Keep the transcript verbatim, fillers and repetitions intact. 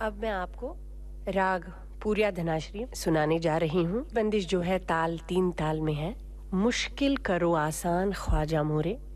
अब मैं आपको राग पूर्या धनाश्री सुनाने जा रही हूँ। बंदिश जो है ताल तीन ताल में है। मुश्किल करो आसान ख्वाजा मोरे,